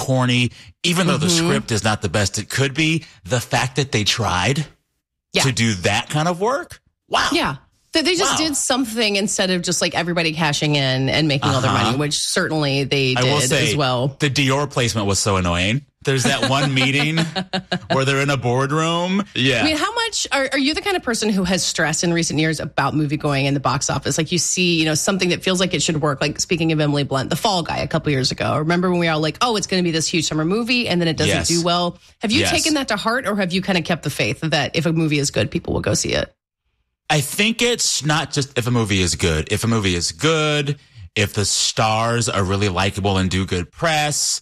corny, even though the script is not the best it could be. The fact that they tried to do that kind of work. Wow. Yeah. They just did something instead of just like everybody cashing in and making all their money, which certainly they did as well. The Dior placement was so annoying. There's that one meeting where they're in a boardroom. Yeah. I mean, how much are you the kind of person who has stressed in recent years about movie going in the box office? Like you see, you know, something that feels like it should work. Like speaking of Emily Blunt, The Fall Guy a couple years ago. Remember when we were all like, oh, it's going to be this huge summer movie and then it doesn't do well. Have you taken that to heart or have you kind of kept the faith that if a movie is good, people will go see it? I think it's not just if a movie is good. If a movie is good, if the stars are really likable and do good press,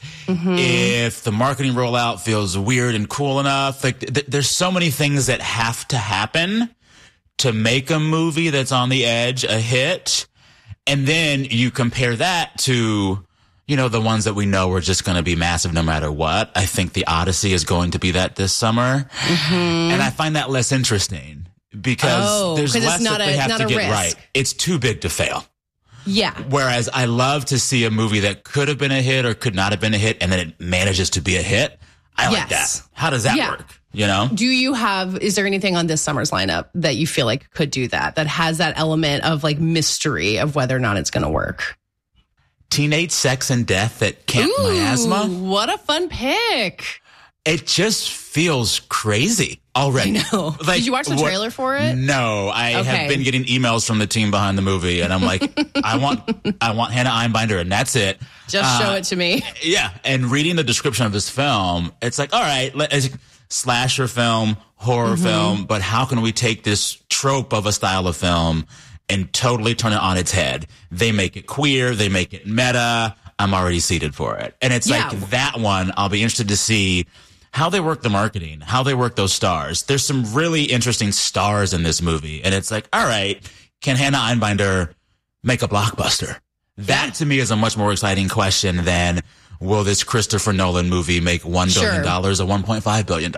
if the marketing rollout feels weird and cool enough, like there's so many things that have to happen to make a movie that's on the edge a hit. And then you compare that to, you know, the ones that we know are just going to be massive no matter what. I think The Odyssey is going to be that this summer. And I find that less interesting because there's less that they have to get right. It's too big to fail. Yeah. Whereas I love to see a movie that could have been a hit or could not have been a hit and then it manages to be a hit. I like that. How does that work? You know? Is there anything on this summer's lineup that you feel like could do that has that element of like mystery of whether or not it's going to work? Teenage Sex and Death at Camp Miasma. What a fun pick. It just feels crazy already. I know. Like, did you watch the trailer for it? No, I have been getting emails from the team behind the movie, and I'm like, I want Hannah Einbinder, and that's it. Just show it to me. Yeah, and reading the description of this film, it's like, all right, slasher film, horror film, but how can we take this trope of a style of film and totally turn it on its head? They make it queer, they make it meta. I'm already seated for it. And it's like that one, I'll be interested to see how they work the marketing, how they work those stars. There's some really interesting stars in this movie. And it's like, all right, can Hannah Einbinder make a blockbuster? That to me is a much more exciting question than will this Christopher Nolan movie make $1 billion or $1.5 billion?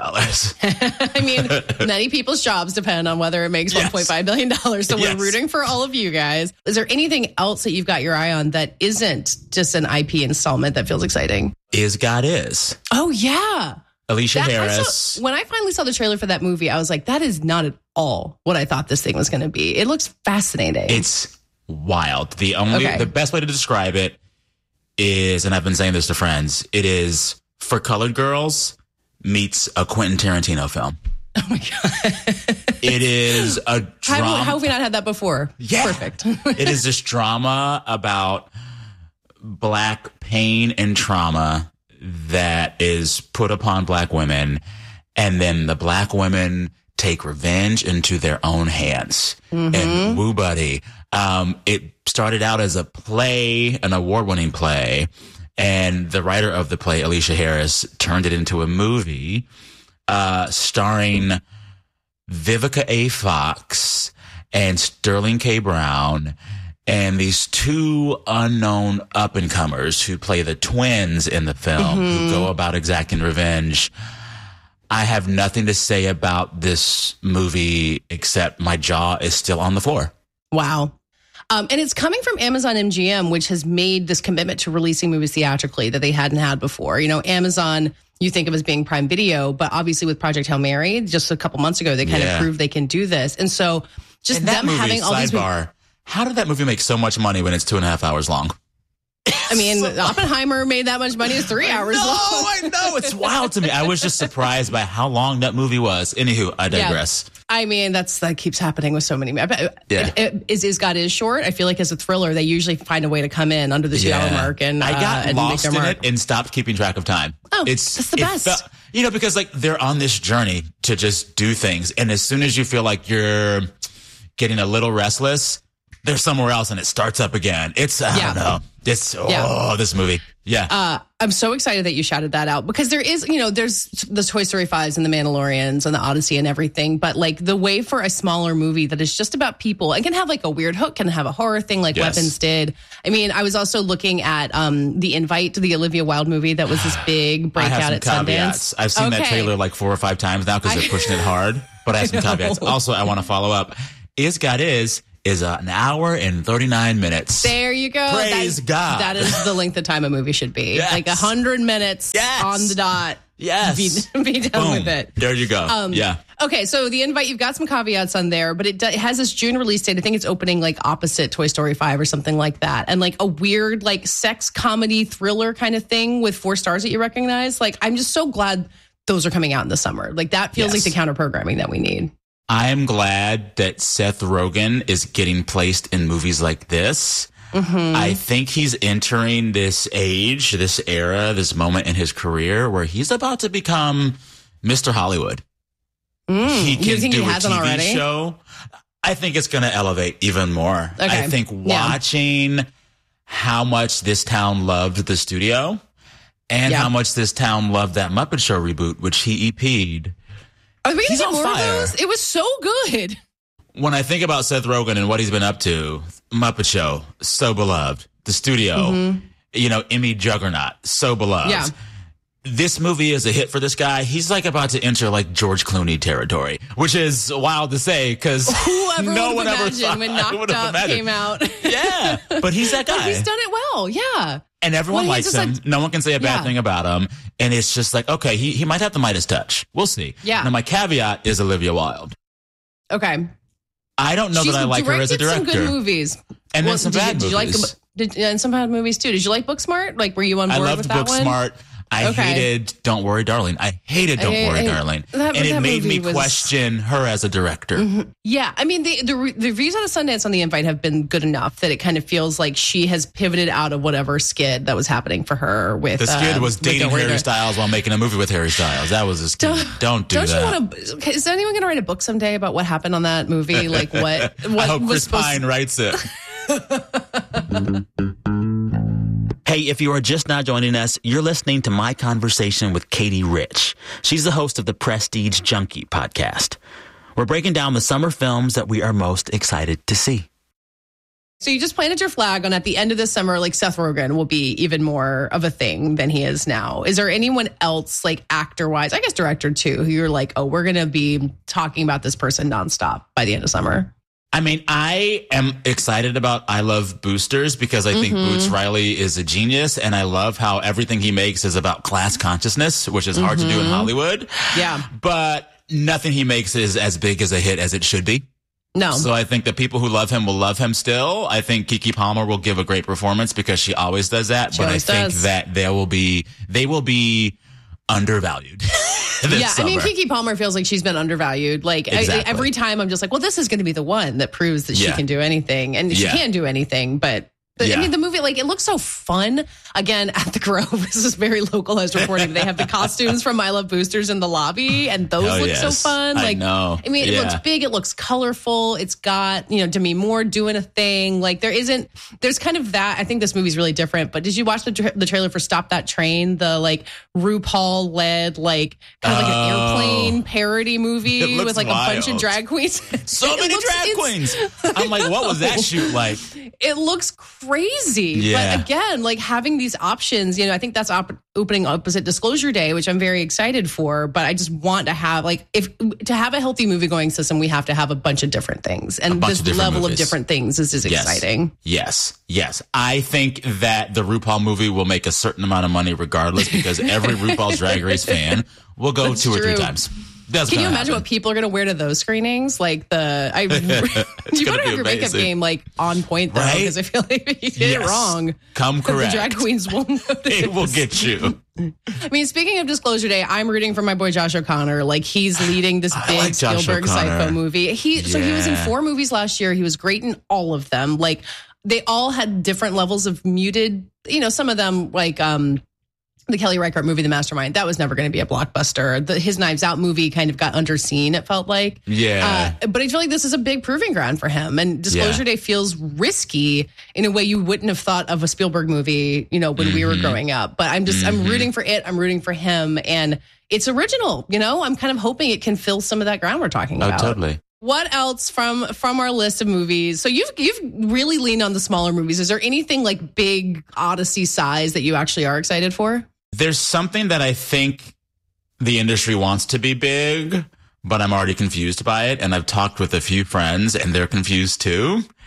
I mean, many people's jobs depend on whether it makes $1.5 billion. So we're rooting for all of you guys. Is there anything else that you've got your eye on that isn't just an IP installment that feels exciting? Is God Is. Oh, yeah. Alicia Harris. When I finally saw the trailer for that movie, I was like, that is not at all what I thought this thing was going to be. It looks fascinating. It's wild. The best way to describe it is, and I've been saying this to friends, it is For Colored Girls meets a Quentin Tarantino film. Oh my God. It is a drama. How have we not had that before? Yeah. Perfect. It is this drama about Black pain and trauma that is put upon Black women, and then the Black women take revenge into their own hands. And woo buddy. It started out as a play, an award-winning play, and the writer of the play, Alicia Harris, turned it into a movie starring Vivica A. Fox and Sterling K. Brown and these two unknown up-and-comers who play the twins in the film who go about exacting revenge. I have nothing to say about this movie except my jaw is still on the floor. Wow. And it's coming from Amazon MGM, which has made this commitment to releasing movies theatrically that they hadn't had before. You know, Amazon, you think of as being Prime Video, but obviously with Project Hail Mary, just a couple months ago, they kind of proved they can do this. And so just them having all these... How did that movie make so much money when it's 2.5 hours long? I mean, Oppenheimer made that much money. It's 3 hours long. I know. It's wild to me. I was just surprised by how long that movie was. Anywho, I digress. Yeah. I mean, that keeps happening with so many. Is God Is short? I feel like as a thriller, they usually find a way to come in under the 2 hour mark. And I got and lost make their in mark. it and stopped keeping track of time. Oh, that's the best. Because like they're on this journey to just do things. And as soon as you feel like you're getting a little restless, they're somewhere else and it starts up again. It's, I don't know. This movie. Yeah. I'm so excited that you shouted that out because there is, there's the Toy Story 5s and the Mandalorians and the Odyssey and everything. But like the way for a smaller movie that is just about people and can have like a weird hook, can have a horror thing like Weapons did. I mean, I was also looking at The Invite to the Olivia Wilde movie that was this big breakout at Sundance. I've seen that trailer like 4 or 5 times now because they're pushing it hard. But I have some caveats. Also, I want to follow up. Is God Is is an hour and 39 minutes. There you go. Praise God. That is the length of time a movie should be. Yes. Like 100 minutes on the dot. Yes. Be done with it. There you go. Yeah. Okay, so the invite, you've got some caveats on there, but it has this June release date. I think it's opening like opposite Toy Story 5 or something like that. And like a weird like sex comedy thriller kind of thing with 4 stars that you recognize. Like, I'm just so glad those are coming out in the summer. Like, that feels like the counter programming that we need. I am glad that Seth Rogen is getting placed in movies like this. Mm-hmm. I think he's entering this age, this era, this moment in his career where he's about to become Mr. Hollywood. He can do a TV show. I think it's going to elevate even more. Okay. I think watching how much this town loved the studio and how much this town loved that Muppet Show reboot, which he EP'd. Are we going to get more of those? It was so good. When I think about Seth Rogen and what he's been up to, Muppet Show, so beloved. The studio, Emmy juggernaut, so beloved. Yeah. This movie is a hit for this guy. He's like about to enter like George Clooney territory, which is wild to say because no one ever thought when Knocked Up came out. Yeah, but he's that guy. But he's done it well, yeah. And everyone likes him. No one can say a bad thing about him. And it's just like, okay, he might have the Midas touch. We'll see. Yeah. Now, my caveat is Olivia Wilde. Okay. I don't know that I like her as a director. Some good movies. And then some bad movies. And some bad movies, too. Did you like Booksmart? Like, were you on board with that one? I loved Booksmart. I hated Don't Worry, Darling. I hated Don't Worry, Darling. And it made me question her as a director. Mm-hmm. Yeah. I mean, the reviews out of Sundance on the invite have been good enough that it kind of feels like she has pivoted out of whatever skid that was happening for her with... The skid was dating Harry Styles while making a movie with Harry Styles. That was a skid. Don't do that. Is anyone going to write a book someday about what happened on that movie? Like what I hope Chris Pine writes it. Hey, if you are just now joining us, you're listening to my conversation with Katie Rich. She's the host of the Prestige Junkie podcast. We're breaking down the summer films that we are most excited to see. So you just planted your flag on at the end of this summer, like Seth Rogen will be even more of a thing than he is now. Is there anyone else, like actor-wise, I guess director too, who you're like, oh, we're going to be talking about this person nonstop by the end of summer? I mean, I am excited about I Love Boosters because I think Boots Riley is a genius, and I love how everything he makes is about class consciousness, which is hard to do in Hollywood. Yeah. But nothing he makes is as big as a hit as it should be. No. So I think that people who love him will love him still. I think Keke Palmer will give a great performance because she always does that. But I think that they will be undervalued. Yeah, summer. I mean, Keke Palmer feels like she's been undervalued. Like every time I'm just like, well, this is going to be the one that proves that she can do anything. And she can do anything, but I mean, the movie, like, it looks so fun. Again, at the Grove, this is very localized reporting. They have the costumes from I Love Boosters in the lobby, and those look so fun. Like, I know. I mean, it looks big, it looks colorful. It's got, Demi Moore doing a thing. Like, there's kind of that. I think this movie's really different. But did you watch the trailer for Stop That Train? The, like, RuPaul-led, like, kind of like an airplane parody movie with, like, wild. A bunch of drag queens. So many drag queens. I'm like, what was that shoot like? It looks crazy. Yeah. But again, like having these options, I think that's opening opposite Disclosure Day, which I'm very excited for. But I just want to have to have a healthy movie going system, we have to have a bunch of different things. And this level of different things is exciting. Yes. I think that the RuPaul movie will make a certain amount of money regardless because every RuPaul's Drag Race fan will go that's 2 or 3 times. Can you imagine what people are going to wear to those screenings? Like you better have your makeup game like on point though, because I feel like if you get it wrong, come correct. The drag queens will notice. It will get you. I mean, speaking of Disclosure Day, I'm rooting for my boy Josh O'Connor. Like he's leading this big Spielberg Psycho movie. So he was in 4 movies last year. He was great in all of them. Like they all had different levels of muted. Some of them like the Kelly Reichardt movie, The Mastermind, that was never going to be a blockbuster. His Knives Out movie kind of got underseen, it felt like. Yeah. But I feel like this is a big proving ground for him. And Disclosure Day feels risky in a way you wouldn't have thought of a Spielberg movie, when we were growing up. But I'm rooting for it. I'm rooting for him. And it's original, I'm kind of hoping it can fill some of that ground we're talking about. Oh, totally. What else from our list of movies? So you've really leaned on the smaller movies. Is there anything like big Odyssey size that you actually are excited for? There's something that I think the industry wants to be big, but I'm already confused by it. And I've talked with a few friends and they're confused too.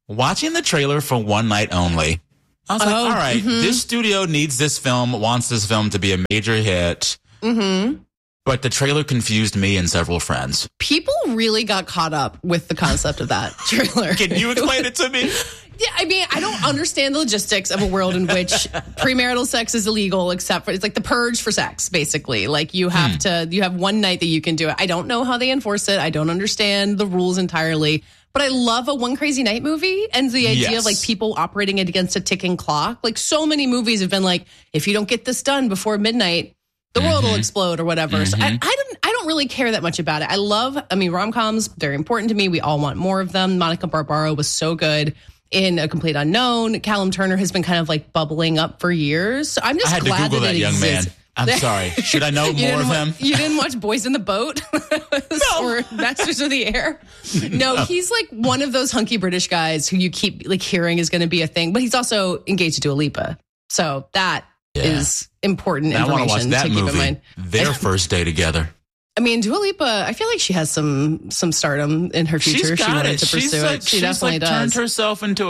watching the trailer for One Night Only, I was like, all right, this studio needs this film, wants this film to be a major hit. Mm-hmm. But the trailer confused me and several friends. People really got caught up with the concept of that trailer. Can you explain it to me? Yeah, I mean, I don't understand the logistics of a world in which premarital sex is illegal, except for it's like the purge for sex, basically. Like you have one night that you can do it. I don't know how they enforce it. I don't understand the rules entirely. But I love a One Crazy Night movie and the idea of like people operating it against a ticking clock. Like so many movies have been like, if you don't get this done before midnight, the world will explode or whatever. So I don't really care that much about it. Rom-coms, very important to me. We all want more of them. Monica Barbaro was so good in A Complete Unknown. Callum Turner has been kind of like bubbling up for years. So I'm just glad to Google that young exists. man. I'm sorry. Should I know more of him? You didn't watch Boys in the Boat? No. Or Masters of the Air? No, he's like one of those hunky British guys who you keep like hearing is going to be a thing, but he's also engaged to Dua Lipa. So that is important information I want to watch that to keep movie. in mind. Their first day together. I mean, Dua Lipa, I feel like she has some stardom in her future. She's got she wanted it. to pursue it. She definitely does. Turned herself into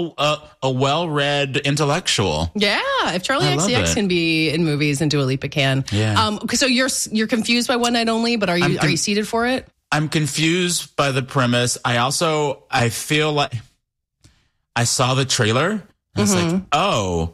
a well-read intellectual. Yeah, if Charlie XCX can be in movies, then Dua Lipa can. Yeah. So you're confused by One Night Only, but are you seated for it? I'm confused by the premise. I feel like I saw the trailer. And it's like, oh,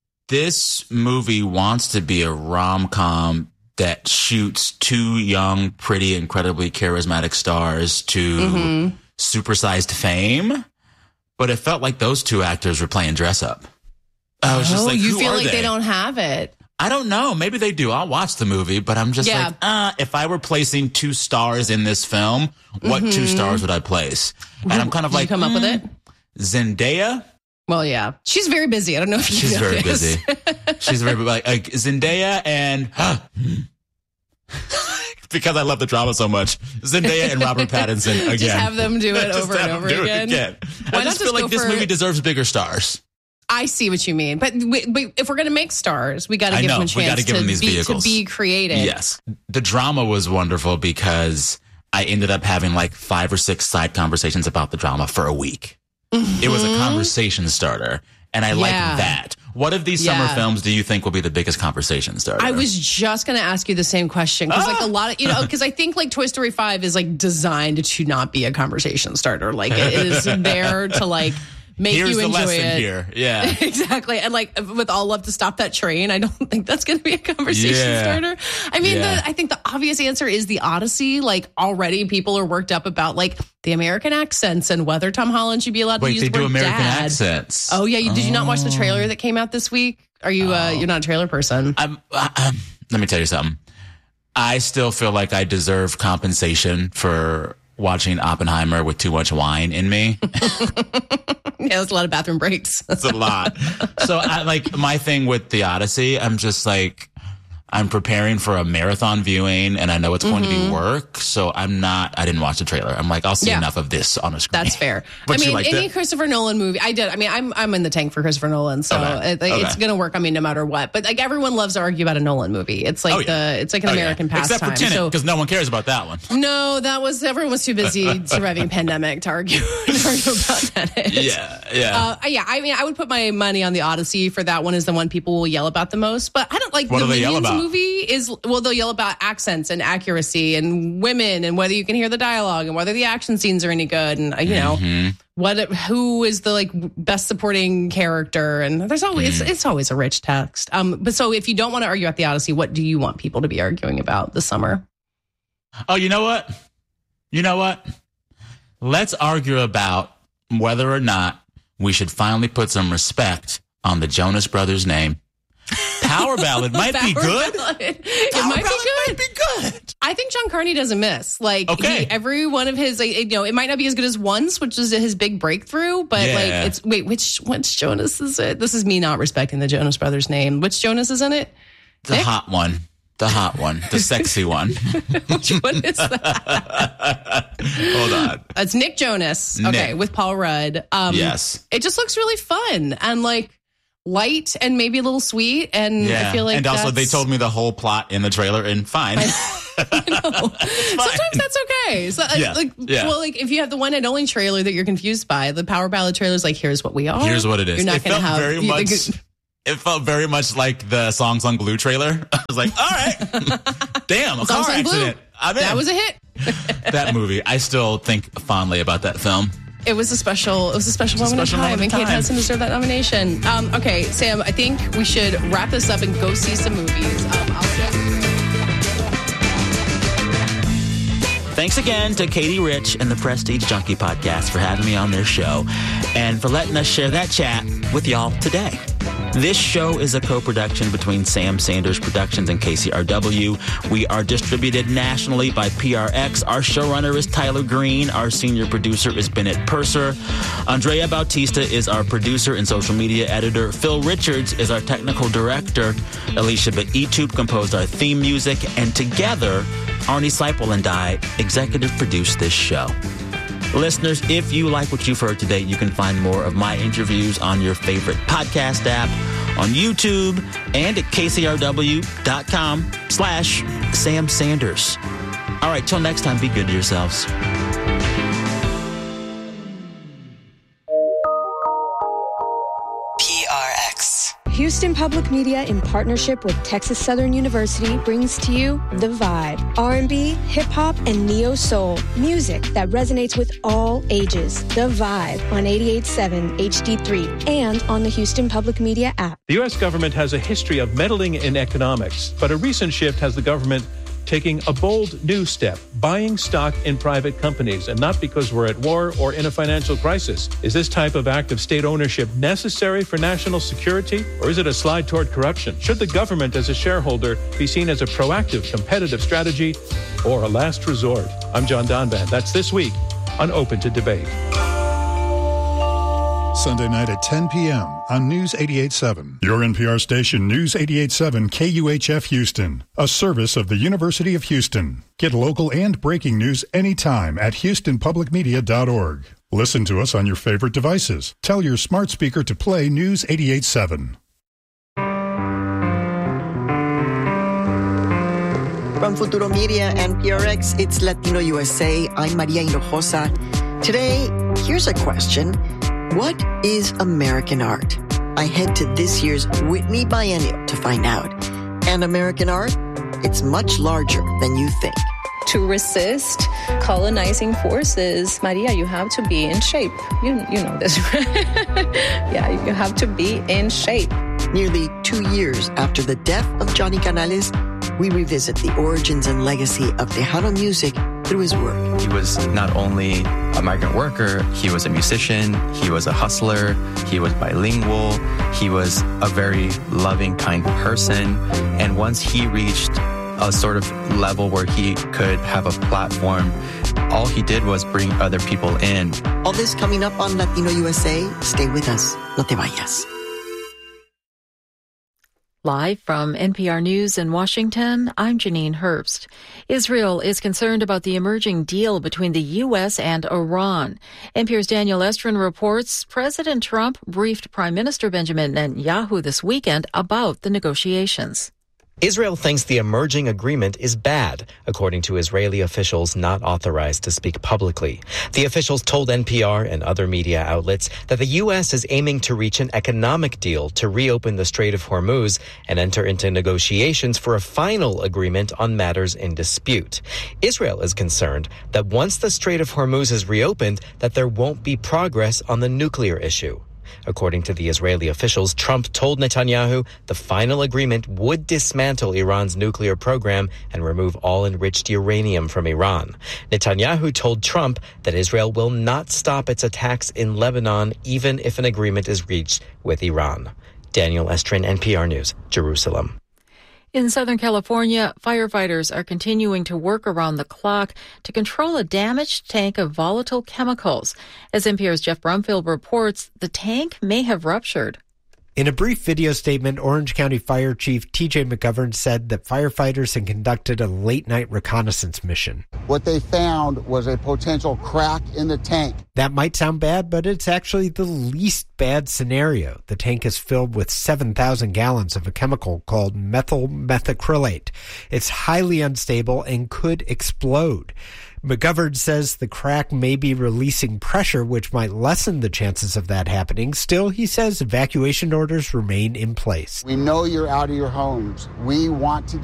this movie wants to be a rom-com that shoots two young, pretty, incredibly charismatic stars to supersized fame. But it felt like those two actors were playing dress up. I was just like, you who feel are like they don't have it. I don't know. Maybe they do. I'll watch the movie, but I'm just like, if I were placing two stars in this film, what two stars would I place? And I'm kind of like, Did you come up with it? Zendaya. Well, yeah. She's very busy. I don't know if you She's know very this. busy. She's very like Zendaya and because I love the drama so much, Zendaya and Robert Pattinson again. Just have them do it over and over again. I just feel like this movie deserves bigger stars. I see what you mean, but if we're going to make stars, we got to give them a chance to be creative. Yes, the drama was wonderful because I ended up having like 5 or 6 side conversations about the drama for a week. It was a conversation starter, and I like that. What of these summer films do you think will be the biggest conversation starter? I was just going to ask you the same question because like a lot of, because I think like Toy Story 5 is like designed to not be a conversation starter. Like it is there to like make Here's you the enjoy lesson it. Here. Yeah. Exactly. And like with All Love to Stop That Train, I don't think that's going to be a conversation starter. I mean, I think the obvious answer is the Odyssey. Like already people are worked up about like the American accents and whether Tom Holland should be allowed to use the word American dad. accents. Oh yeah. Did you not watch the trailer that came out this week? Are you, you're not a trailer person? Let me tell you something. I still feel like I deserve compensation for watching Oppenheimer with too much wine in me. Yeah, that's a lot of bathroom breaks. That's a lot. So I like my thing with the Odyssey. I'm just like, I'm preparing for a marathon viewing and I know it's going to be work. So I didn't watch the trailer. I'm like, I'll see enough of this on a screen. That's fair. But I mean, any Christopher Nolan movie, I'm in the tank for Christopher Nolan. So it's going to work on me no matter what. But like everyone loves to argue about a Nolan movie. It's like it's like an American pastime. Except for Tenet, because no one cares about that one. No, everyone was too busy surviving a pandemic to argue about Tenet. Yeah. I mean, I would put my money on the Odyssey for that one is the one people will yell about the most. But I don't like what the do they yell about? Movie is they'll yell about accents and accuracy and women and whether you can hear the dialogue and whether the action scenes are any good and you know who is the like best supporting character and there's always it's always a rich text. But so if you don't want to argue about the Odyssey, what do you want people to be arguing about this summer? Oh, you know what? Let's argue about whether or not we should finally put some respect on the Jonas Brothers' name. Power Ballad might be good. It might be good. I think John Carney doesn't miss. Like every one of his, it might not be as good as Once, which is his big breakthrough. But which Jonas is it? This is me not respecting the Jonas Brothers name. Which Jonas is in it? The hot one. The hot one. The sexy one. Which one is that? Hold on. It's Nick Jonas. Okay, with Paul Rudd. Yes. It just looks really fun and like light and maybe a little sweet. And I feel like and also they told me the whole plot in the trailer and fine. Sometimes that's okay. So, well, like if you have the one and only trailer that you're confused by, the Power Ballad trailer is like, here's what we are. Here's what it is. You're not going to have It felt very much like the Songs on Glue trailer. I was like, all right, damn, a car accident. That was a hit. That movie, I still think fondly about that film. It was a special moment in time, and Kate Hudson deserved that nomination. Okay, Sam, I think we should wrap this up and go see some movies. Thanks again to Katie Rich and the Prestige Junkie Podcast for having me on their show and for letting us share that chat with y'all today. This show is a co-production between Sam Sanders Productions and KCRW. We are distributed nationally by PRX. Our showrunner is Tyler Green. Our senior producer is Bennett Purser. Andrea Bautista is our producer and social media editor. Phil Richards is our technical director. Alicia Baitub composed our theme music. And together, Arnie Seipel and I executive produced this show. Listeners, if you like what you've heard today, you can find more of my interviews on your favorite podcast app, on YouTube, and at kcrw.com/Sam Sanders. All right, till next time, be good to yourselves. Houston Public Media, in partnership with Texas Southern University, brings to you The Vibe. R&B, hip-hop, and neo-soul. Music that resonates with all ages. The Vibe on 88.7 HD3 and on the Houston Public Media app. The U.S. government has a history of meddling in economics, but a recent shift has the government taking a bold new step, buying stock in private companies, and not because we're at war or in a financial crisis. Is this type of act of state ownership necessary for national security, or is it a slide toward corruption? Should the government as a shareholder be seen as a proactive, competitive strategy or a last resort? I'm John Donvan. That's This Week on Open to Debate. Sunday night at 10 p.m. on News 88.7. Your NPR station, News 88.7 KUHF Houston, a service of the University of Houston. Get local and breaking news anytime at houstonpublicmedia.org. Listen to us on your favorite devices. Tell your smart speaker to play News 88.7. From Futuro Media and PRX, it's Latino USA. I'm Maria Hinojosa. Today, here's a question. What is American art? I head to this year's Whitney Biennial to find out. And American art? It's much larger than you think. To resist colonizing forces, Maria, you have to be in shape. You know this, right? Yeah, you have to be in shape. Nearly 2 years after the death of Johnny Canales, we revisit the origins and legacy of Tejano music through his work. He was not only a migrant worker, he was a musician, he was a hustler, he was bilingual, he was a very loving, kind person. And once he reached a sort of level where he could have a platform, all he did was bring other people in. All this coming up on Latino USA. Stay with us. No te vayas. Live from NPR News in Washington, I'm Janine Herbst. Israel is concerned about the emerging deal between the U.S. and Iran. NPR's Daniel Estrin reports President Trump briefed Prime Minister Benjamin Netanyahu this weekend about the negotiations. Israel thinks the emerging agreement is bad, according to Israeli officials not authorized to speak publicly. The officials told NPR and other media outlets that the U.S. is aiming to reach an economic deal to reopen the Strait of Hormuz and enter into negotiations for a final agreement on matters in dispute. Israel is concerned that once the Strait of Hormuz is reopened, that there won't be progress on the nuclear issue. According to the Israeli officials, Trump told Netanyahu the final agreement would dismantle Iran's nuclear program and remove all enriched uranium from Iran. Netanyahu told Trump that Israel will not stop its attacks in Lebanon even if an agreement is reached with Iran. Daniel Estrin, NPR News, Jerusalem. In Southern California, firefighters are continuing to work around the clock to control a damaged tank of volatile chemicals. As NPR's Jeff Brumfield reports, the tank may have ruptured. In a brief video statement, Orange County Fire Chief T.J. McGovern said that firefighters had conducted a late-night reconnaissance mission. What they found was a potential crack in the tank. That might sound bad, but it's actually the least bad scenario. The tank is filled with 7,000 gallons of a chemical called methyl methacrylate. It's highly unstable and could explode. McGovern says the crack may be releasing pressure, which might lessen the chances of that happening. Still, he says evacuation orders remain in place. We know you're out of your homes. We want to